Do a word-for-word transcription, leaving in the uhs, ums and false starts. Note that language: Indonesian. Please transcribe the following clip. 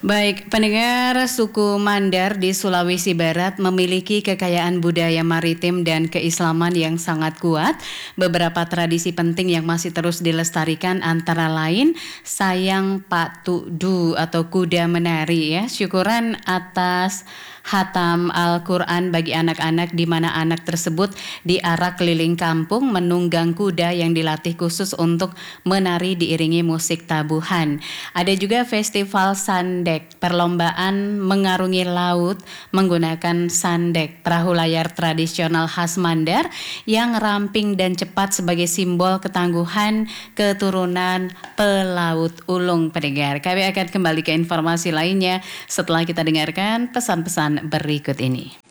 Baik, pendengar, suku Mandar di Sulawesi Barat memiliki kekayaan budaya maritim dan keislaman yang sangat kuat. Beberapa tradisi penting yang masih terus dilestarikan antara lain sayang Pak Tudu atau kuda menari ya. Syukuran atas hatam Al-Quran bagi anak-anak di mana anak tersebut diarak keliling kampung menunggang kuda yang dilatih khusus untuk menari diiringi musik tabuhan. Ada juga festival Sandek, perlombaan mengarungi laut menggunakan sandek, perahu layar tradisional khas Mandar yang ramping dan cepat sebagai simbol ketangguhan keturunan pelaut ulung. Pendengar, kami akan kembali ke informasi lainnya setelah kita dengarkan pesan-pesan berikut ini.